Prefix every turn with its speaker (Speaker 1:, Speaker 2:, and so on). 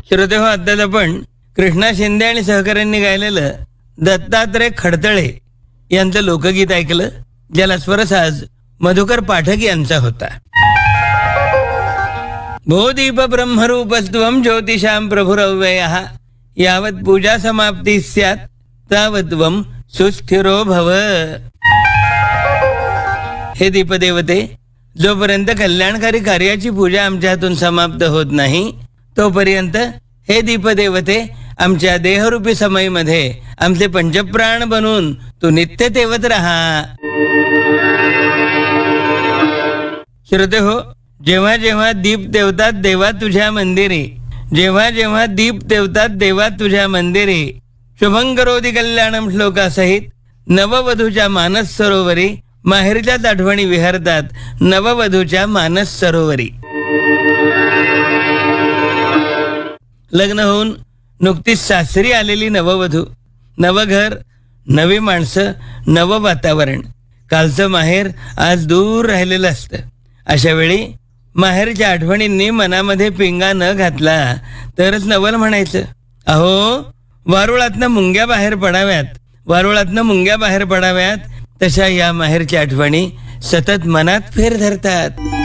Speaker 1: श्रोते हो, आत्ताच आपण कृष्णा शिंदे आणि सहकाऱ्यांनी गायलेलं दत्तात्रय खडतळे यांचं लोकगीत ऐकलं, ज्याला स्वरसाज मधुकर पाठक यांचा होता. भो दीप ब्रह्मरूपस्त्वं ज्योतिषां प्रभुरव्ययः यावत् पूजा समाप्ती स्यात् तावत् त्वं सुस्थिरो भव. हे दीपदेवते, जोपर्यंत कल्याणकारी कार्याची पूजा आमच्या हातून समाप्त होत नाही तोपर्यंत हे दीपदेवते, आमच्या देहरूपी समयीमध्ये आमचे पंचप्राण बनून तू नित्य तेवत राहा. श्रोते हो, जेव्हा जेव्हा दीप तेवतात देवा तुझ्या मंदिरी, जेव्हा जेव्हा दीप तेवतात देवा तुझ्या मंदिरी, शुभंकरोति कल्याणम श्लोकासहित नववधूच्या मानस सरोवरी माहेरच्याच आठवणी विहरतात. नववधूच्या मानस सरोवरी लग्न होऊन नुकतीच सासरी आलेली नववधू, नवघर, नवी माणसं, नवं वातावरण, कालचं माहेर आज दूर राहिलेलं असतं. अशा वेळी माहेरच्या आठवणींनी मनामध्ये पिंगा न घातला तरच नवल म्हणायचं. अहो, वारुळातनं मुंग्या बाहेर पडाव्यात, वारुळातनं मुंग्या बाहेर पडाव्यात, तशा या माहेरच्या आठवणी सतत मनात फेर धरतात.